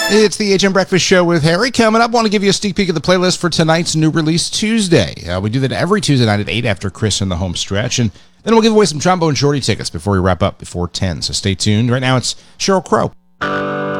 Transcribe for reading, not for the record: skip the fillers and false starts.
It's the HM Breakfast Show with Harry. Coming up, want to give you a sneak peek of the playlist for tonight's new release Tuesday. We do that every Tuesday night at 8 after Chris in the home stretch. And then we'll give away some Trombone Shorty tickets before we wrap up before 10. So stay tuned. Right now, it's Sheryl Crow.